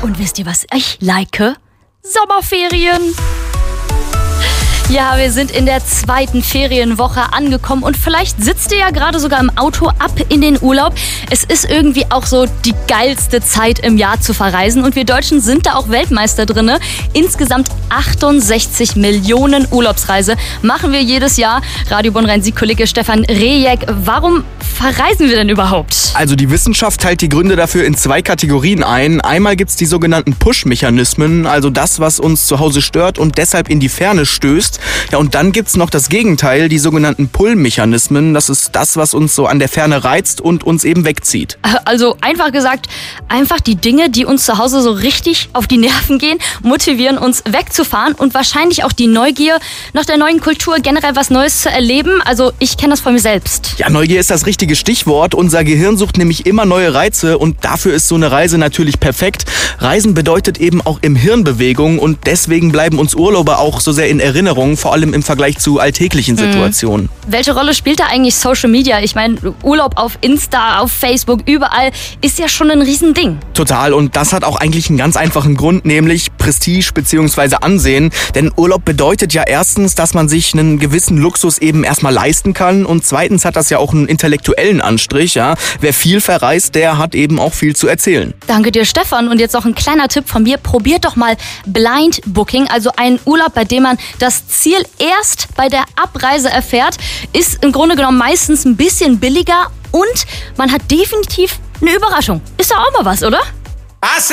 Und wisst ihr, was ich like? Sommerferien. Ja, wir sind in der zweiten Ferienwoche angekommen und vielleicht sitzt ihr ja gerade sogar im Auto ab in den Urlaub. Es ist irgendwie auch so die geilste Zeit im Jahr zu verreisen und wir Deutschen sind da auch Weltmeister drin. Insgesamt 68 Millionen Urlaubsreise machen wir jedes Jahr. Radio Bonn-Rhein-Sieg-Kollege Stefan Rejek, warum verreisen wir denn überhaupt? Also die Wissenschaft teilt die Gründe dafür in zwei Kategorien ein. Einmal gibt's die sogenannten Push-Mechanismen, also das, was uns zu Hause stört und deshalb in die Ferne stößt. Ja, und dann gibt's noch das Gegenteil, die sogenannten Pull-Mechanismen. Das ist das, was uns so an der Ferne reizt und uns eben wegzieht. Also einfach gesagt, einfach die Dinge, die uns zu Hause so richtig auf die Nerven gehen, motivieren uns wegzufahren und wahrscheinlich auch die Neugier nach der neuen Kultur, generell was Neues zu erleben. Also ich kenne das von mir selbst. Ja, Neugier ist das richtige Stichwort. Unser Gehirn sucht nämlich immer neue Reize und dafür ist so eine Reise natürlich perfekt. Reisen bedeutet eben auch im Hirn Bewegung und deswegen bleiben uns Urlaube auch so sehr in Erinnerung, vor allem im Vergleich zu alltäglichen Situationen. Welche Rolle spielt da eigentlich Social Media? Ich meine, Urlaub auf Insta, auf Facebook, überall ist ja schon ein Riesending. Total, und das hat auch eigentlich einen ganz einfachen Grund, nämlich Prestige bzw. Ansehen. Denn Urlaub bedeutet ja erstens, dass man sich einen gewissen Luxus eben erstmal leisten kann und zweitens hat das ja auch einen intellektuellen Anstrich. Ja? Wer viel verreist, der hat eben auch viel zu erzählen. Danke dir, Stefan. Und jetzt noch ein kleiner Tipp von mir. Probiert doch mal Blind Booking, also einen Urlaub, bei dem man das Ziel erst bei der Abreise erfährt, ist im Grunde genommen meistens ein bisschen billiger und man hat definitiv eine Überraschung. Ist doch auch mal was, oder?